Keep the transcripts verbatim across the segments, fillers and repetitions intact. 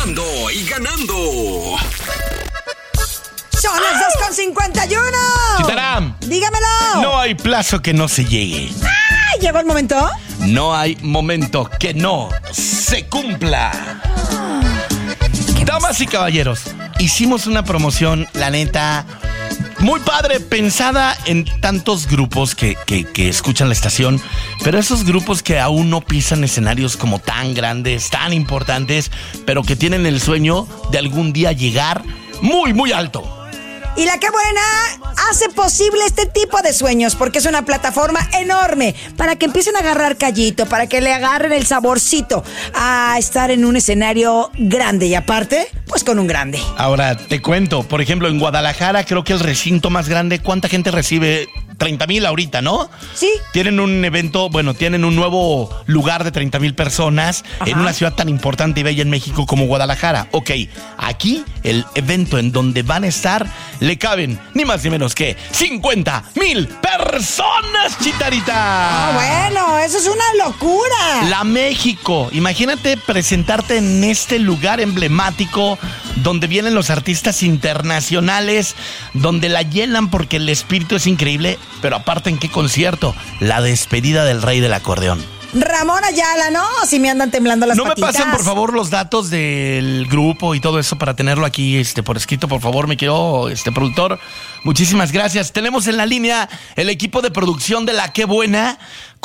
Informando y ganando. Son las dos con cincuenta y uno. Chitaram. Dígamelo. No hay plazo que no se llegue. ¡Ay! ¿Llegó el momento? No hay momento que no se cumpla. Damas y caballeros, hicimos una promoción, la neta, muy padre, pensada en tantos grupos que, que, que escuchan la estación, pero esos grupos que aún no pisan escenarios como tan grandes, tan importantes, pero que tienen el sueño de algún día llegar muy, muy alto. Y La Qué Buena hace posible este tipo de sueños porque es una plataforma enorme para que empiecen a agarrar callito, para que le agarren el saborcito a estar en un escenario grande y aparte, pues con un grande. Ahora, te cuento, por ejemplo, en Guadalajara creo que el recinto más grande, ¿cuánta gente recibe? treinta mil ahorita, ¿no? Sí. Tienen un evento, bueno, tienen un nuevo lugar de treinta mil personas. Ajá. En una ciudad tan importante y bella en México como Guadalajara. Ok, aquí el evento en donde van a estar le caben ni más ni menos que cincuenta mil personas, Chitarita. Ah, bueno, eso es una locura. La México, imagínate presentarte en este lugar emblemático donde vienen los artistas internacionales, donde la llenan porque el espíritu es increíble. Pero aparte, ¿en qué concierto? La despedida del rey del acordeón. Ramón Ayala, ¿no? Si me andan temblando las no patitas. ¿No me pasan, por favor, los datos del grupo y todo eso para tenerlo aquí este, por escrito, por favor, mi querido este, productor? Muchísimas gracias. Tenemos en la línea el equipo de producción de La Qué Buena.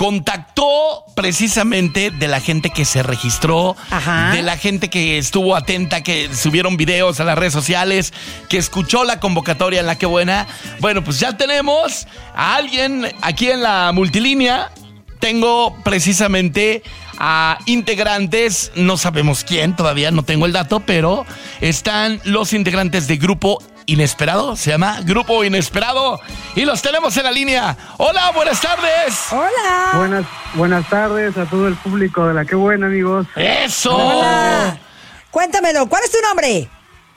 Contactó precisamente de la gente que se registró, Ajá. de la gente que estuvo atenta, que subieron videos a las redes sociales, que escuchó la convocatoria en La Qué Buena. Bueno, pues ya tenemos a alguien aquí en la multilínea. Tengo precisamente a integrantes, no sabemos quién, todavía no tengo el dato, pero están los integrantes de Grupo Inesperado, se llama Grupo Inesperado, y los tenemos en la línea. Hola, buenas tardes. Hola. Buenas, buenas tardes a todo el público de La Qué Buena, amigos. ¡Eso! Hola. Cuéntamelo, ¿cuál es tu nombre?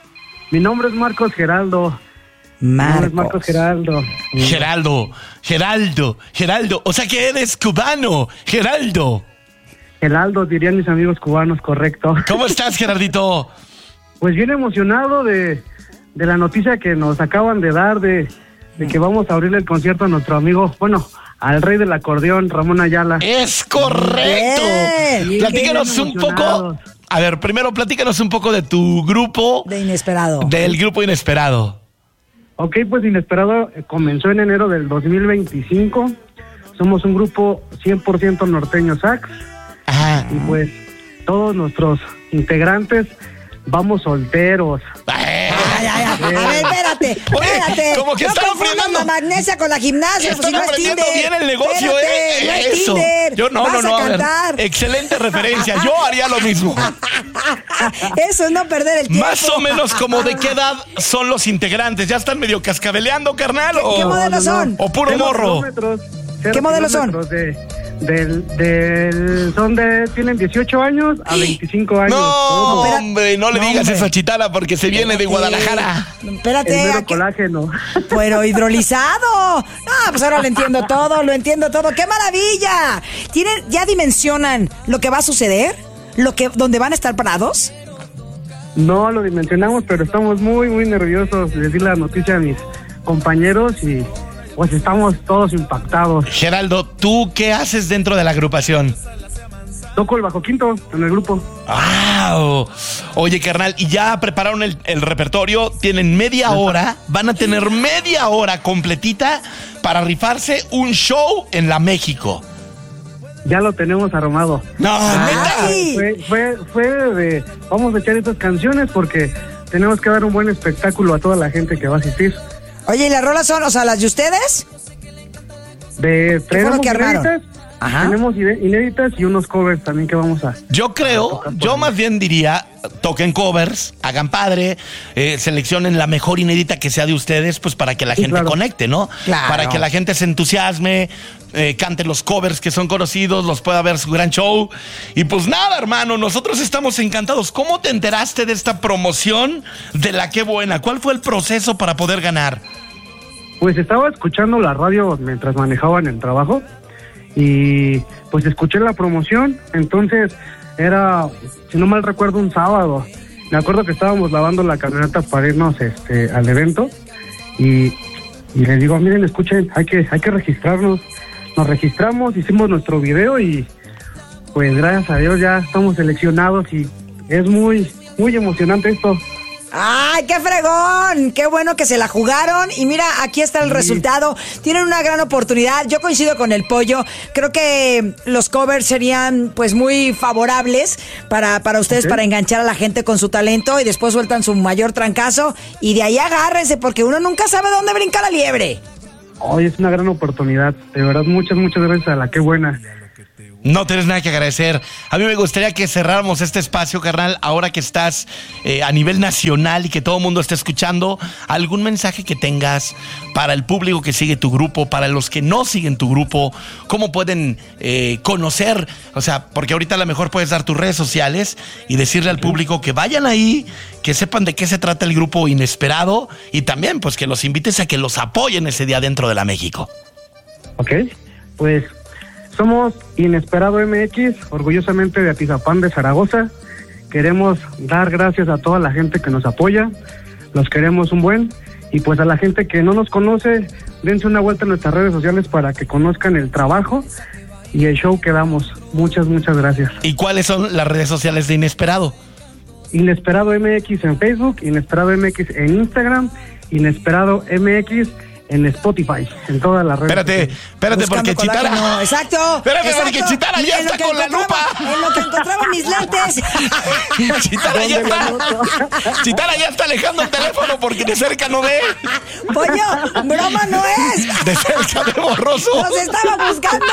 Mi nombre es Marcos Geraldo. Marcos. Es Marcos Geraldo. Geraldo, Geraldo, Geraldo. O sea que eres cubano, Geraldo. Geraldo, dirían mis amigos cubanos, correcto. ¿Cómo estás, Gerardito? Pues bien emocionado de, de la noticia que nos acaban de dar de, de que vamos a abrirle el concierto a nuestro amigo, bueno, al rey del acordeón, Ramón Ayala. ¡Es correcto! Bien. Platícanos un poco. A ver, primero platícanos un poco de tu grupo. De Inesperado. Del Grupo Inesperado. Ok, pues Inesperado comenzó en enero del dos mil veinticinco. Somos un grupo cien por ciento norteño sax. Ajá. Y pues todos nuestros integrantes vamos solteros. Ay, ay, ay. A ver, espérate, espérate. Como que no están confundas aprendiendo. la magnesia con la gimnasia. Están pues si no es aprendiendo Tinder. bien el negocio, Espérate, ¿eh? No es Eso. Tinder. Yo no, Vas no, no. A a ver, cantar. excelente referencia. Yo haría lo mismo. Eso es no perder el tiempo. Más o menos como de qué edad son los integrantes. ¿Ya están medio cascabeleando, carnal? ¿Qué, ¿qué o, modelo no, no, son? ¿O puro Cero morro? kilómetros, cero ¿Qué modelo son? kilómetros De, del, del, son de, tienen dieciocho años a veinticinco años. No, Todos. hombre, no le No, digas hombre. eso a Chitara porque se viene de Guadalajara. Espérate. El mero ¿a qué? colágeno. Pero hidrolizado. No, pues ahora lo entiendo todo, lo entiendo todo. ¡Qué maravilla! ¿Tienen, ya dimensionan lo que va a suceder? ¿Lo que, dónde van a estar parados? No lo dimensionamos, pero estamos muy, muy nerviosos de decir la noticia a mis compañeros y pues estamos todos impactados. Geraldo, ¿tú qué haces dentro de la agrupación? Toco el bajo quinto en el grupo. ¡Wow! Oye, carnal, ¿y ya prepararon el, el repertorio? Tienen media hora, van a tener media hora completita para rifarse un show en la México. Ya lo tenemos armado. No, neta. Ay. Fue, fue, fue de, vamos a echar estas canciones porque tenemos que dar un buen espectáculo a toda la gente que va a asistir. Oye, ¿y las rolas son, o sea, las de ustedes? De ¿Qué fue lo tenemos que armaron? inéditas, Ajá. tenemos ide- inéditas y unos covers también que vamos a... Yo creo, yo más bien diría, toquen covers, hagan padre, eh, seleccionen la mejor inédita que sea de ustedes, pues para que la Sí, gente claro. conecte, ¿no? Claro. Para que la gente se entusiasme, eh, cante los covers que son conocidos, los pueda ver su gran show. Y pues nada, hermano, nosotros estamos encantados. ¿Cómo te enteraste de esta promoción de La Qué Buena? ¿Cuál fue el proceso para poder ganar? Pues estaba escuchando la radio mientras manejaba en el trabajo y pues escuché la promoción, entonces era, si no mal recuerdo, un sábado. me acuerdo que estábamos lavando la camioneta para irnos este, al evento y, y les digo, miren, escuchen, hay que, hay que registrarnos. Nos registramos, hicimos nuestro video y pues gracias a Dios ya estamos seleccionados y es muy, muy emocionante esto. ¡Ay, qué fregón! ¡Qué bueno que se la jugaron! Y mira, aquí está el sí. resultado. Tienen una gran oportunidad. Yo coincido con el Pollo. Creo que los covers serían pues muy favorables para, para ustedes, okay. para enganchar a la gente con su talento y después sueltan su mayor trancazo. Y de ahí agárrense, porque uno nunca sabe dónde brinca la liebre. Hoy es una gran oportunidad. De verdad, muchas, muchas gracias a la Qué Buena. No tienes nada que agradecer. A mí me gustaría que cerráramos este espacio, carnal, ahora que estás eh, a nivel nacional y que todo el mundo esté escuchando. ¿Algún mensaje que tengas para el público que sigue tu grupo, para los que no siguen tu grupo? ¿Cómo pueden eh, conocer? O sea, porque ahorita a lo mejor puedes dar tus redes sociales y decirle al público que vayan ahí, que sepan de qué se trata el grupo Inesperado y también pues que los invites a que los apoyen ese día dentro de la México. Ok, pues... somos Inesperado M X, orgullosamente de Atizapán de Zaragoza. Queremos dar gracias a toda la gente que nos apoya, los queremos un buen, y pues a la gente que no nos conoce, dense una vuelta en nuestras redes sociales para que conozcan el trabajo y el show que damos. Muchas, muchas gracias. ¿Y cuáles son las redes sociales de Inesperado? Inesperado M X en Facebook, Inesperado M X en Instagram, Inesperado M X en Spotify, en todas las redes. Espérate, espérate, porque Chitara... No, exacto. Espérate, exacto. porque Chitara ya está con la lupa. En lo que encontraba mis lentes. Chitara ya está... Chitara ya está alejando el teléfono porque de cerca no ve. Pollo, broma no es. De cerca ve borroso. Nos estaba buscando.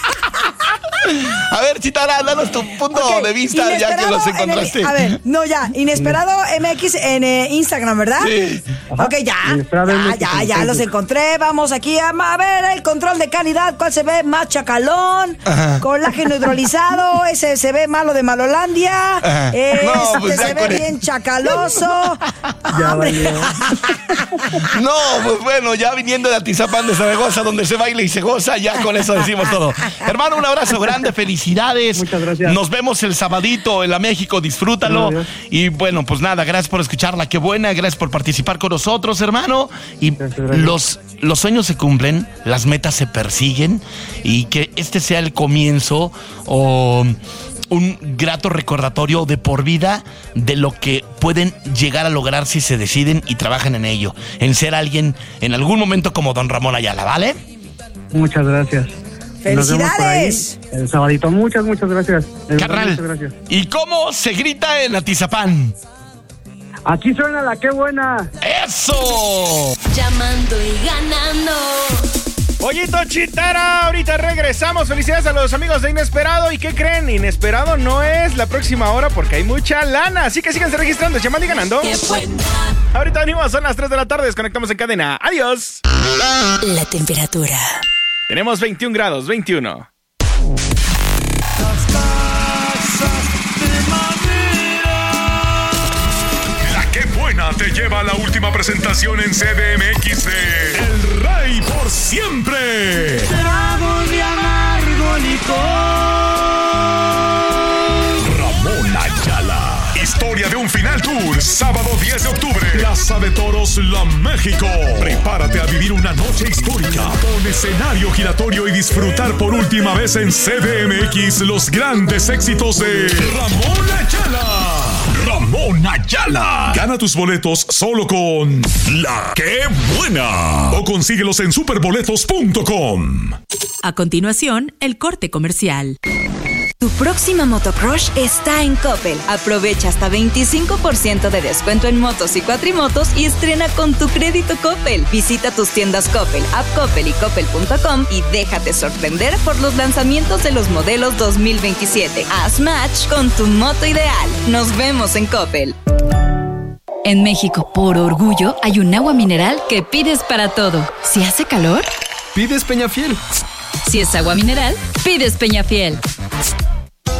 A ver, Chitara, danos tu punto okay. de vista ya que los encontraste. El, a ver, no, ya. Inesperado M X en eh, Instagram, ¿verdad? Sí. Ok, ya. Ya, ya, ya los encontré. Vamos aquí a, a ver el control de calidad. ¿Cuál se ve más chacalón? Ajá. Colágeno hidrolizado. Ese se ve malo de Malolandia. Este no, pues se ve bien chacaloso. Ya valió. No, pues bueno, ya viniendo de Atizapán de Zaragoza, donde se baila y se goza, ya con eso decimos todo. Hermano, un abrazo grande, felicidades. Muchas gracias. Nos vemos el sabadito en la México, disfrútalo. Adiós. Y bueno, pues nada, gracias por escucharla, qué buena, gracias por participar con nosotros, hermano. Y gracias, gracias. los los sueños se cumplen, las metas se persiguen y que este sea el comienzo o un grato recordatorio de por vida de lo que pueden llegar a lograr si se deciden y trabajan en ello, en ser alguien en algún momento como don Ramón Ayala, ¿vale? Muchas gracias. ¡Felicidades! El sabadito, muchas, muchas gracias. Carnal, muchas gracias. ¿Y cómo se grita en Atizapán? Aquí suena la Qué Buena. ¡Eso! Llamando y ganando. Pollito Chitara, ahorita regresamos. Felicidades a los amigos de Inesperado. ¿Y qué creen? Inesperado no es la próxima hora porque hay mucha lana. Así que síganse registrando, llamando y ganando. ¡Qué buena! Ahorita venimos, son las tres de la tarde. Desconectamos en cadena. Adiós. La temperatura. Tenemos veintiún grados, veintiuno. Te lleva a la última presentación en C D M X de El Rey por Siempre. Tragos de amargo licor. Ramón Ayala. Historia de un final tour, sábado diez de octubre. Plaza de Toros, La México. Prepárate a vivir una noche histórica con escenario giratorio y disfrutar por última vez en C D M X los grandes éxitos de Ramón Ayala. Ramón Ayala. Gana tus boletos solo con La Qué Buena. O consíguelos en superboletos punto com. A continuación, el corte comercial. Tu próxima motocrush está en Coppel. Aprovecha hasta veinticinco por ciento de descuento en motos y cuatrimotos y estrena con tu crédito Coppel. Visita tus tiendas Coppel, App Coppel y Coppel punto com y déjate sorprender por los lanzamientos de los modelos dos mil veintisiete. Haz match con tu moto ideal. Nos vemos en Coppel. En México, por orgullo, hay un agua mineral que pides para todo. Si hace calor, pides Peñafiel. Si es agua mineral, pides Peñafiel.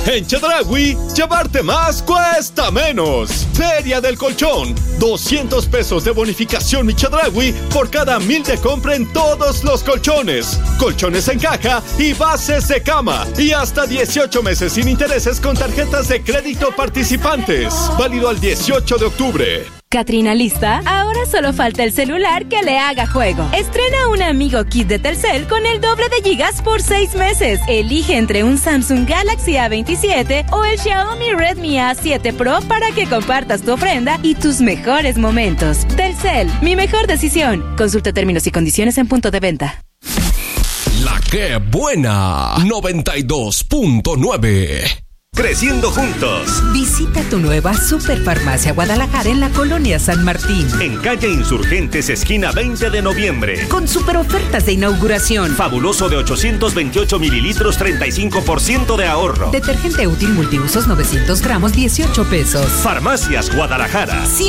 En Chedraui, llevarte más cuesta menos. Feria del Colchón. doscientos pesos de bonificación Mi Chedraui por cada mil de compra en todos los colchones. Colchones en caja y bases de cama. Y hasta dieciocho meses sin intereses con tarjetas de crédito participantes. Válido al dieciocho de octubre. Catrina, ¿lista? Ahora solo falta el celular que le haga juego. Estrena un Amigo Kit de Telcel con el doble de gigas por seis meses. Elige entre un Samsung Galaxy A veintisiete o el Xiaomi Redmi A siete Pro para que compartas tu ofrenda y tus mejores momentos. Telcel, mi mejor decisión. Consulta términos y condiciones en punto de venta. La que buena, noventa y dos punto nueve. Creciendo juntos. Visita tu nueva Superfarmacia Guadalajara en la colonia San Martín. En calle Insurgentes, esquina veinte de noviembre. Con super ofertas de inauguración. Fabuloso de ochocientos veintiocho mililitros, treinta y cinco por ciento de ahorro. Detergente útil multiusos novecientos gramos, dieciocho pesos. Farmacias Guadalajara.